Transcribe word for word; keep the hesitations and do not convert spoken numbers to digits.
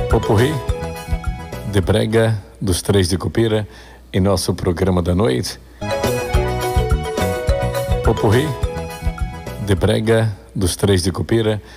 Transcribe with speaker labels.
Speaker 1: Popurrí de brega dos Três de Cupira em nosso programa da noite. Popurrí de brega dos Três de Cupira